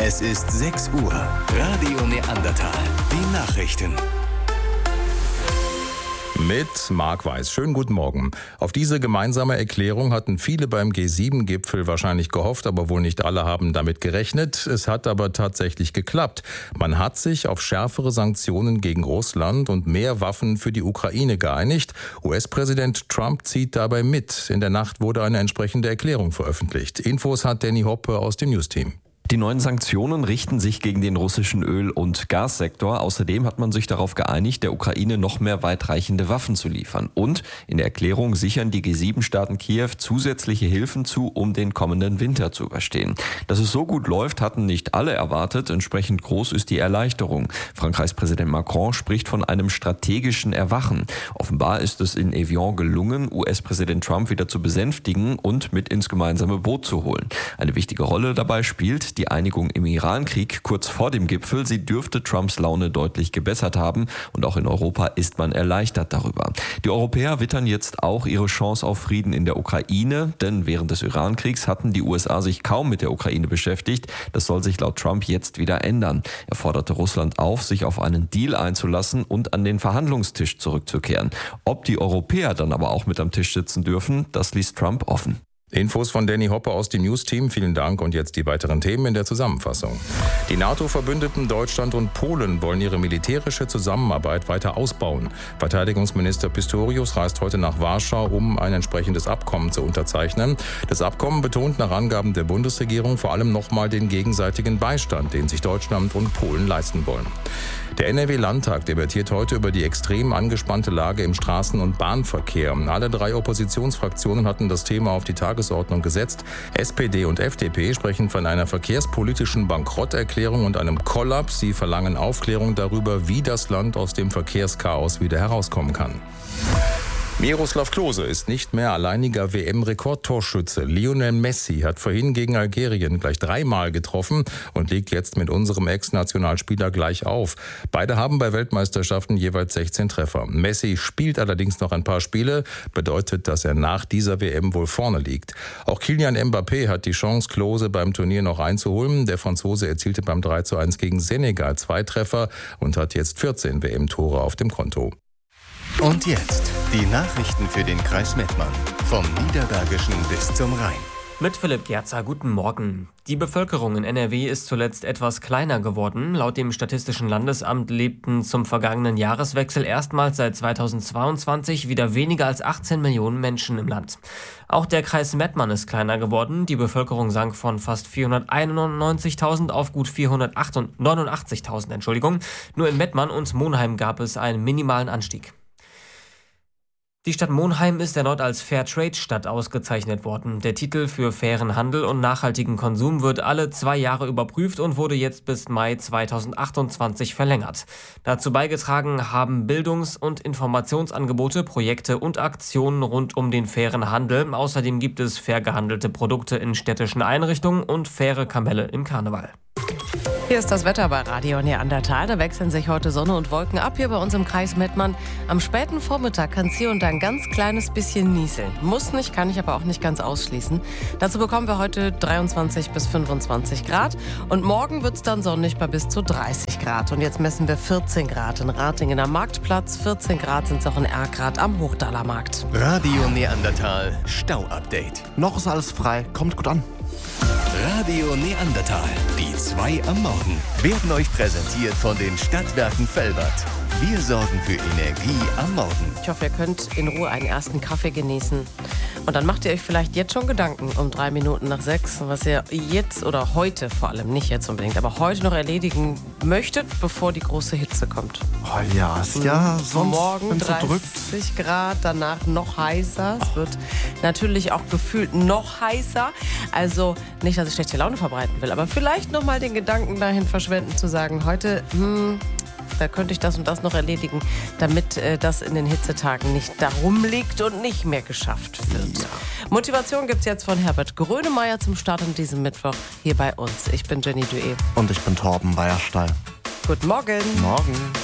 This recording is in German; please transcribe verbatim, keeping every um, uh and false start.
Es ist sechs Uhr. Radio Neandertal. Die Nachrichten. Mit Marc Weiß. Schönen guten Morgen. Auf diese gemeinsame Erklärung hatten viele beim G sieben Gipfel wahrscheinlich gehofft, aber wohl nicht alle haben damit gerechnet. Es hat aber tatsächlich geklappt. Man hat sich auf schärfere Sanktionen gegen Russland und mehr Waffen für die Ukraine geeinigt. U S-Präsident Trump zieht dabei mit. In der Nacht wurde eine entsprechende Erklärung veröffentlicht. Infos hat Danny Hoppe aus dem News-Team. Die neuen Sanktionen richten sich gegen den russischen Öl- und Gassektor. Außerdem hat man sich darauf geeinigt, der Ukraine noch mehr weitreichende Waffen zu liefern. Und in der Erklärung sichern die G sieben Staaten Kiew zusätzliche Hilfen zu, um den kommenden Winter zu überstehen. Dass es so gut läuft, hatten nicht alle erwartet. Entsprechend groß ist die Erleichterung. Frankreichs Präsident Macron spricht von einem strategischen Erwachen. Offenbar ist es in Evian gelungen, U S-Präsident Trump wieder zu besänftigen und mit ins gemeinsame Boot zu holen. Eine wichtige Rolle dabei spielt die Einigung im Irankrieg kurz vor dem Gipfel. Sie dürfte Trumps Laune deutlich gebessert haben und auch in Europa ist man erleichtert darüber. Die Europäer wittern jetzt auch ihre Chance auf Frieden in der Ukraine, denn während des Irankriegs hatten die U S A sich kaum mit der Ukraine beschäftigt. Das soll sich laut Trump jetzt wieder ändern. Er forderte Russland auf, sich auf einen Deal einzulassen und an den Verhandlungstisch zurückzukehren. Ob die Europäer dann aber auch mit am Tisch sitzen dürfen, das ließ Trump offen. Infos von Danny Hoppe aus dem News-Team. Vielen Dank und jetzt die weiteren Themen in der Zusammenfassung. Die NATO-Verbündeten Deutschland und Polen wollen ihre militärische Zusammenarbeit weiter ausbauen. Verteidigungsminister Pistorius reist heute nach Warschau, um ein entsprechendes Abkommen zu unterzeichnen. Das Abkommen betont nach Angaben der Bundesregierung vor allem nochmal den gegenseitigen Beistand, den sich Deutschland und Polen leisten wollen. Der N R W-Landtag debattiert heute über die extrem angespannte Lage im Straßen- und Bahnverkehr. Alle drei Oppositionsfraktionen hatten das Thema auf die Tagesordnung gesetzt. S P D und F D P sprechen von einer verkehrspolitischen Bankrotterklärung und einem Kollaps. Sie verlangen Aufklärung darüber, wie das Land aus dem Verkehrschaos wieder herauskommen kann. Miroslav Klose ist nicht mehr alleiniger W M-Rekordtorschütze. Lionel Messi hat vorhin gegen Algerien gleich dreimal getroffen und liegt jetzt mit unserem Ex-Nationalspieler gleich auf. Beide haben bei Weltmeisterschaften jeweils sechzehn Treffer. Messi spielt allerdings noch ein paar Spiele, bedeutet, dass er nach dieser W M wohl vorne liegt. Auch Kylian Mbappé hat die Chance, Klose beim Turnier noch einzuholen. Der Franzose erzielte beim drei zu eins gegen Senegal zwei Treffer und hat jetzt vierzehn W M-Tore auf dem Konto. Und jetzt die Nachrichten für den Kreis Mettmann. Vom Niederbergischen bis zum Rhein. Mit Philipp Gerzer, guten Morgen. Die Bevölkerung in N R W ist zuletzt etwas kleiner geworden. Laut dem Statistischen Landesamt lebten zum vergangenen Jahreswechsel erstmals seit zweitausendzweiundzwanzig wieder weniger als achtzehn Millionen Menschen im Land. Auch der Kreis Mettmann ist kleiner geworden. Die Bevölkerung sank von fast vierhunderteinundneunzigtausend auf gut vierhundertneunundachtzigtausend. Entschuldigung. Nur in Mettmann und Monheim gab es einen minimalen Anstieg. Die Stadt Monheim ist erneut als Fairtrade-Stadt ausgezeichnet worden. Der Titel für fairen Handel und nachhaltigen Konsum wird alle zwei Jahre überprüft und wurde jetzt bis Mai zweitausendachtundzwanzig verlängert. Dazu beigetragen haben Bildungs- und Informationsangebote, Projekte und Aktionen rund um den fairen Handel. Außerdem gibt es fair gehandelte Produkte in städtischen Einrichtungen und faire Kamelle im Karneval. Hier ist das Wetter bei Radio Neandertal. Da wechseln sich heute Sonne und Wolken ab hier bei uns im Kreis Mettmann. Am späten Vormittag kann es hier und da ein ganz kleines bisschen nieseln. Muss nicht, kann ich aber auch nicht ganz ausschließen. Dazu bekommen wir heute dreiundzwanzig bis fünfundzwanzig Grad. Und morgen wird es dann sonnig bei bis zu dreißig Grad. Und jetzt messen wir vierzehn Grad in Ratingen am Marktplatz. vierzehn Grad sind es auch in Erkrath am Hochdaler Markt. Radio Neandertal Stau-Update. Noch ist alles frei, kommt gut an. Radio Neandertal, die zwei am Morgen, werden euch präsentiert von den Stadtwerken Velbert. Wir sorgen für Energie am Morgen. Ich hoffe, ihr könnt in Ruhe einen ersten Kaffee genießen. Und dann macht ihr euch vielleicht jetzt schon Gedanken um drei Minuten nach sechs, was ihr jetzt oder heute, vor allem nicht jetzt unbedingt, aber heute noch erledigen möchtet, bevor die große Hitze kommt. Oh ja, ja, sonst morgen dreißig Grad, danach noch heißer. Es wird natürlich auch gefühlt noch heißer. Also nicht, dass ich schlechte Laune verbreiten will, aber vielleicht noch mal den Gedanken dahin verschwenden zu sagen, heute, hm, da könnte ich das und das noch erledigen, damit äh, das in den Hitzetagen nicht darum liegt und nicht mehr geschafft wird. Ja. Motivation gibt's jetzt von Herbert Grönemeyer zum Start an diesem Mittwoch hier bei uns. Ich bin Jenny Dué. Und ich bin Torben Weierstein. Guten Morgen. Morgen.